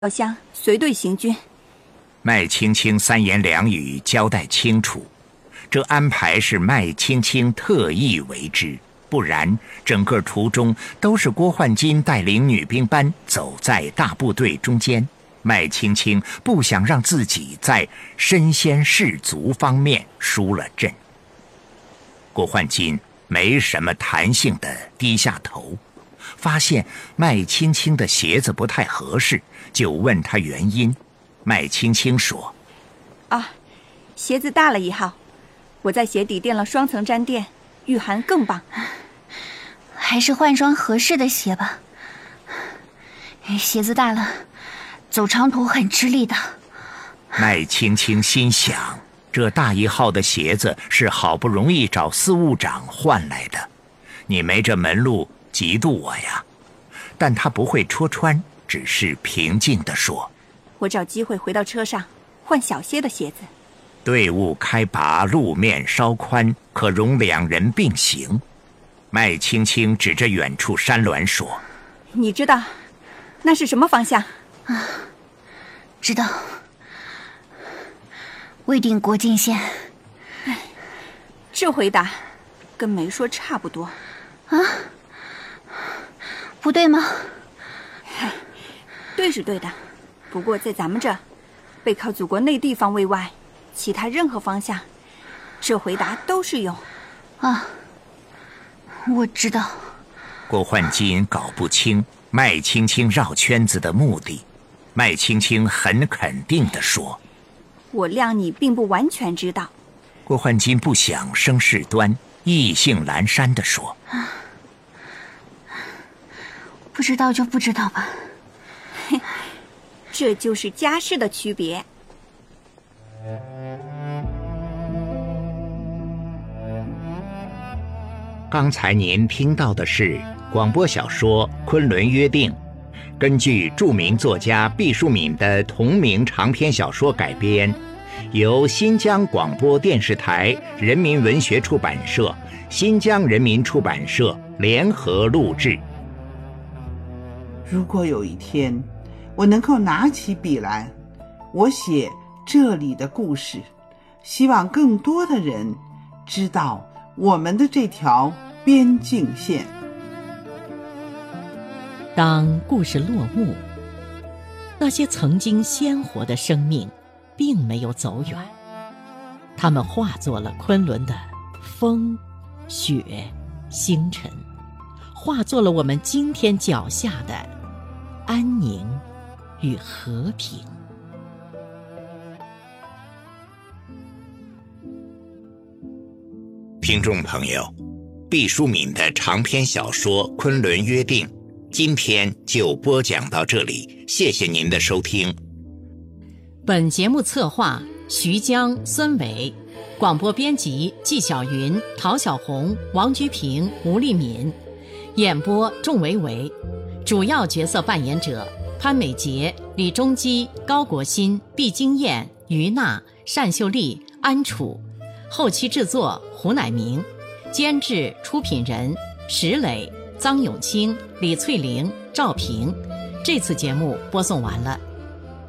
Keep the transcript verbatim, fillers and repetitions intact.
老乡随队行军。 麦青青三言两语交代清楚，这安排是麦青青特意为之，不然整个途中都是郭焕金带领女兵班走在大部队中间。麦青青不想让自己在身先士卒方面输了阵。郭焕金没什么弹性地低下头，发现麦青青的鞋子不太合适，就问他原因。麦青青说： 啊，鞋子大了一号，我在鞋底垫了双层毡垫，御寒更棒。 还是换双合适的鞋吧，鞋子大了走长途很吃力的。 麦青青心想，这大一号的鞋子是好不容易找司务长换来的，你没这门路嫉妒我呀？但他不会戳穿，只是平静地说： 我找机会回到车上换小些的鞋子。 队伍开拔，路面稍宽，可容两人并行。麦青青指着远处山峦说： 你知道那是什么方向？ 啊，知道，未定国境线。 哎，这回答跟没说差不多。 啊，不对吗？ 对是对的，不过在咱们这背靠祖国内地方位外，其他任何方向，这回答都适用。 啊，我知道。 郭焕金搞不清麦青青绕圈子的目的，麦青青很肯定地说： 我谅你并不完全知道。 郭焕金不想生事端，意兴阑珊地说： 不知道就不知道吧。 这就是家世的区别。 刚才您听到的是广播小说《昆仑约定》，根据著名作家毕淑敏的同名长篇小说改编，由新疆广播电视台人民文学出版社、新疆人民出版社联合录制。 如果有一天我能够拿起笔来，我写这里的故事，希望更多的人知道我们的这条边境线。 当故事落幕，那些曾经鲜活的生命并没有走远，它们化作了昆仑的风、雪、星辰，化作了我们今天脚下的安宁与和平。 听众朋友，毕淑敏的长篇小说《昆仑约定》今天就播讲到这里，谢谢您的收听。 本节目策划徐江、孙伟，广播编辑纪晓云、陶小红、王菊平、吴丽敏，演播仲维维，主要角色扮演者潘美杰、李中基、高国新、毕金燕、于娜、单秀丽、安楚，后期制作胡乃明，监制出品人石磊、臧永清、李翠玲、赵平。这次节目播送完了。